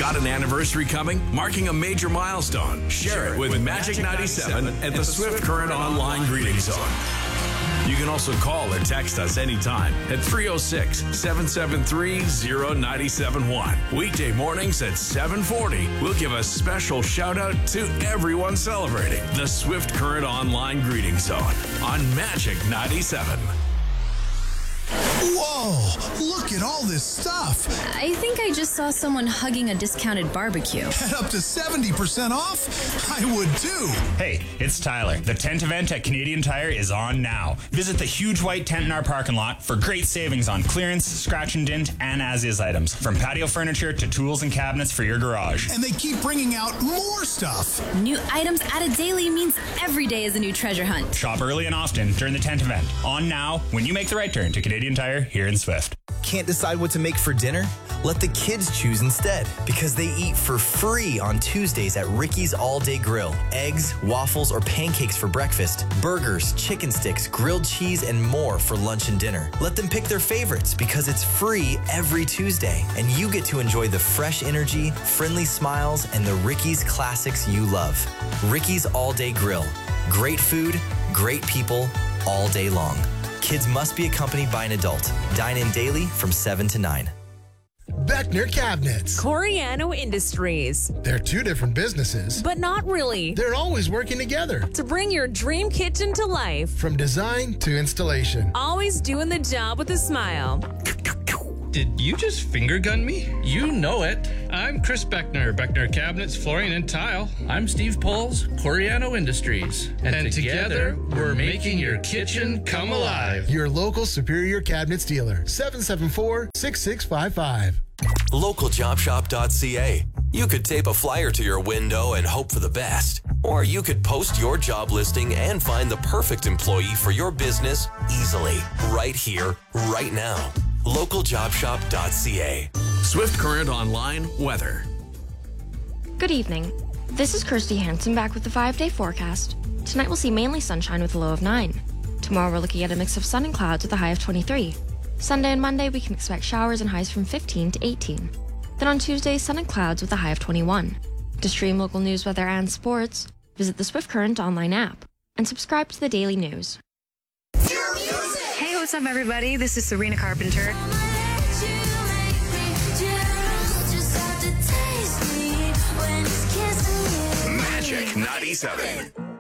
Got an anniversary coming? Marking a major milestone? Share it with Magic 97 and the Swift Current Online Greeting Zone. You can also call or text us anytime at 306-773-0971. Weekday mornings at 7:40. We'll give a special shout out to everyone celebrating the Swift Current Online Greeting Zone on Magic 97. Whoa, look at all this stuff. I think I just saw someone hugging a discounted barbecue. At up to 70% off? I would too. Hey, it's Tyler. The tent event at Canadian Tire is on now. Visit the huge white tent in our parking lot for great savings on clearance, scratch and dent, and as-is items. From patio furniture to tools and cabinets for your garage. And they keep bringing out more stuff. New items added daily means every day is a new treasure hunt. Shop early and often during the tent event. On now when you make the right turn to Canadian Tire here in Swift. Can't decide what to make for dinner? Let the kids choose instead, because they eat for free on Tuesdays at Ricky's All Day Grill. Eggs, waffles, or pancakes for breakfast, burgers, chicken sticks, grilled cheese, and more for lunch and dinner. Let them pick their favorites because it's free every Tuesday, and you get to enjoy the fresh energy, friendly smiles, and the Ricky's classics you love. Ricky's All Day Grill. Great food, great people, all day long. Kids must be accompanied by an adult. Dine in daily from 7 to 9. Beckner Cabinets. Coriano Industries. They're two different businesses, But not really. they're always working together. To bring your dream kitchen to life. From design to installation. Always doing the job with a smile. Did you just finger gun me? You know it. I'm Chris Beckner, Beckner Cabinets, Flooring, and Tile. I'm Steve Pauls, Coriano Industries. And together, we're making your kitchen come alive. Your local Superior Cabinets dealer. 774-6655. LocalJobShop.ca. You could tape a flyer to your window and hope for the best. Or you could post your job listing and find the perfect employee for your business easily. Right here, right now. LocalJobShop.ca. Swift Current Online Weather. Good evening. This is Kirsty Hansen back with the 5-day forecast. Tonight we'll see mainly sunshine with a low of 9. Tomorrow we're looking at a mix of sun and clouds with a high of 23. Sunday and Monday we can expect showers and highs from 15 to 18. Then on Tuesday, sun and clouds with a high of 21. To stream local news, weather, and sports, visit the Swift Current online app and subscribe to the daily news. Hey, what's up, everybody? This is Serena Carpenter. Magic 97.